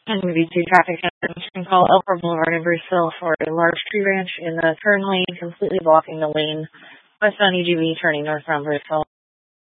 NBC traffic can call Elkhorn Boulevard in Bruceville for a large tree branch in the turn lane, completely blocking the lane west on EGB turning northbound Bruceville.